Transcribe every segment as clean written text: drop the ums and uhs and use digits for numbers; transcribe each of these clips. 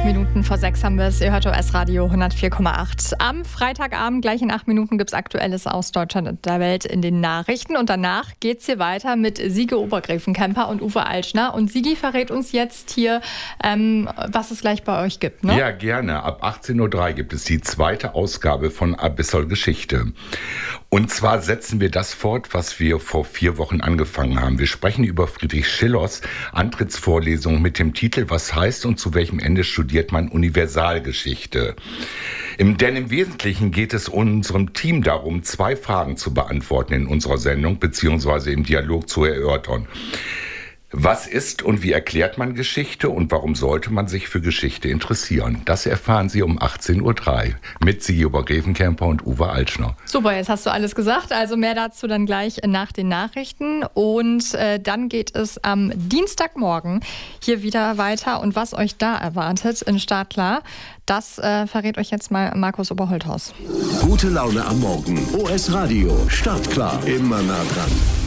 Minuten vor 6 haben wir es. Ihr hört OS Radio 104,8. Am Freitagabend, gleich in 8 Minuten, gibt es Aktuelles aus Deutschland und der Welt in den Nachrichten. Und danach geht es hier weiter mit Sigi Obergräfenkämper und Uwe Altschner. Und Sigi verrät uns jetzt hier, was es gleich bei euch gibt, ne? Ja, gerne. Ab 18.03 Uhr gibt es die zweite Ausgabe von Abyssal Geschichte. Und zwar setzen wir das fort, was wir vor 4 Wochen angefangen haben. Wir sprechen über Friedrich Schillers Antrittsvorlesung mit dem Titel „Was heißt und zu welchem Ende studiert man Universalgeschichte?" Denn im Wesentlichen geht es unserem Team darum, 2 Fragen zu beantworten in unserer Sendung, beziehungsweise im Dialog zu erörtern. Was ist und wie erklärt man Geschichte und warum sollte man sich für Geschichte interessieren? Das erfahren Sie um 18.03 Uhr mit Sigi Obergräfenkämper und Uwe Altschner. Super, jetzt hast du alles gesagt. Also mehr dazu dann gleich nach den Nachrichten. Und dann geht es am Dienstagmorgen hier wieder weiter. Und was euch da erwartet in Startklar, das verrät euch jetzt mal Markus Oberholthaus. Gute Laune am Morgen. OS Radio. Startklar. Immer nah dran.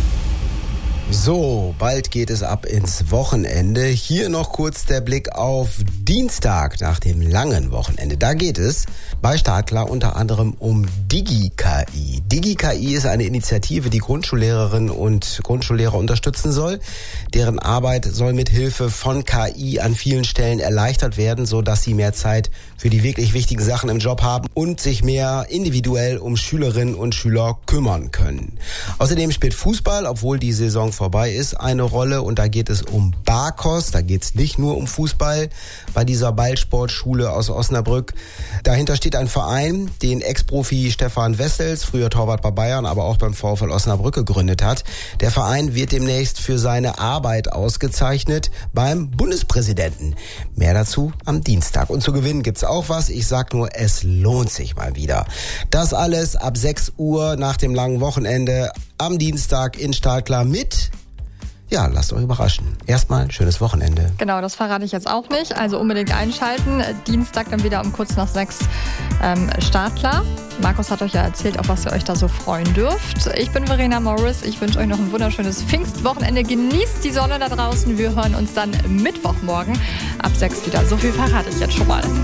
So, bald geht es ab ins Wochenende. Hier noch kurz der Blick auf Dienstag nach dem langen Wochenende. Da geht es bei Startklar unter anderem um DigiKI. DigiKI ist eine Initiative, die Grundschullehrerinnen und Grundschullehrer unterstützen soll. Deren Arbeit soll mit Hilfe von KI an vielen Stellen erleichtert werden, sodass sie mehr Zeit für die wirklich wichtigen Sachen im Job haben und sich mehr individuell um Schülerinnen und Schüler kümmern können. Außerdem spielt Fußball, obwohl die Saison vorbei ist, eine Rolle, und da geht es um Barkos. Da geht es nicht nur um Fußball bei dieser Ballsportschule aus Osnabrück. Dahinter steht ein Verein, den Ex-Profi Stefan Wessels, früher Torwart bei Bayern, aber auch beim VfL Osnabrück gegründet hat. Der Verein wird demnächst für seine Arbeit ausgezeichnet beim Bundespräsidenten. Mehr dazu am Dienstag. Und zu gewinnen gibt's auch was. Ich sag nur, es lohnt sich mal wieder. Das alles ab 6 Uhr nach dem langen Wochenende am Dienstag in Startklar mit... Ja, lasst euch überraschen. Erstmal schönes Wochenende. Genau, das verrate ich jetzt auch nicht. Also unbedingt einschalten. Dienstag dann wieder um kurz nach 6 Startklar. Markus hat euch ja erzählt, auf was ihr euch da so freuen dürft. Ich bin Verena Morris. Ich wünsche euch noch ein wunderschönes Pfingstwochenende. Genießt die Sonne da draußen. Wir hören uns dann Mittwochmorgen ab 6 wieder. So viel verrate ich jetzt schon mal.